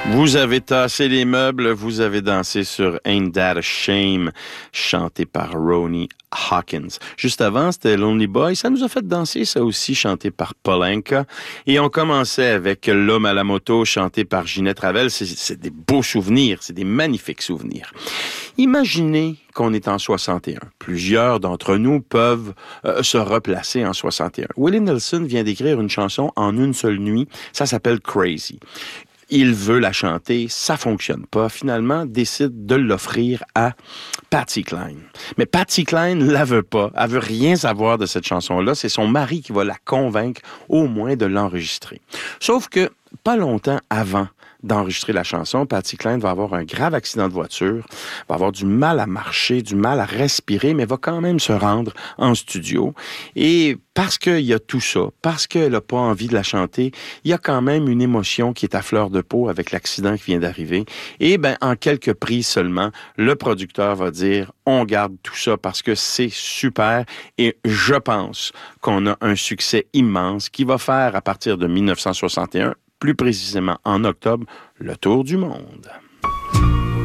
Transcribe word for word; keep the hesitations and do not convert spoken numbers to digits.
Vous avez tassé les meubles, vous avez dansé sur Ain't That a Shame, chanté par Ronnie Hawkins. Juste avant, c'était Lonely Boy. Ça nous a fait danser, ça aussi, chanté par Polanka. Et on commençait avec L'Homme à la moto, chanté par Ginette Ravel. C'est, c'est des beaux souvenirs, c'est des magnifiques souvenirs. Imaginez qu'on est en soixante et un. Plusieurs d'entre nous peuvent euh, se replacer en soixante et un. Willie Nelson vient d'écrire une chanson en une seule nuit. Ça s'appelle Crazy. Il veut la chanter, ça fonctionne pas. Finalement, décide de l'offrir à Patsy Cline. Mais Patsy Cline la veut pas. Elle veut rien savoir de cette chanson-là. C'est son mari qui va la convaincre au moins de l'enregistrer. Sauf que, pas longtemps avant d'enregistrer la chanson, Patsy Cline va avoir un grave accident de voiture, va avoir du mal à marcher, du mal à respirer, mais va quand même se rendre en studio. Et parce qu'il y a tout ça, parce qu'elle n'a pas envie de la chanter, il y a quand même une émotion qui est à fleur de peau avec l'accident qui vient d'arriver. Et ben, en quelques prises seulement, le producteur va dire « On garde tout ça parce que c'est super et je pense qu'on a un succès immense qui va faire à partir de dix-neuf cent soixante et un, plus précisément en octobre, le tour du monde. »